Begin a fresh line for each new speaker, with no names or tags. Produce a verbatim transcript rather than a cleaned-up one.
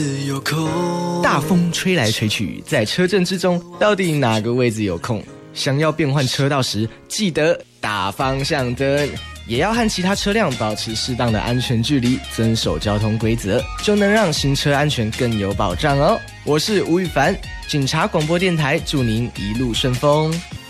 大风吹来吹去，在车阵之中，到底哪个位置有空？想要变换车道时，记得打方向灯，也要和其他车辆保持适当的安全距离，遵守交通规则，就能让行车安全更有保障哦。我是吴宇凡，警察广播电台，祝您一路顺风。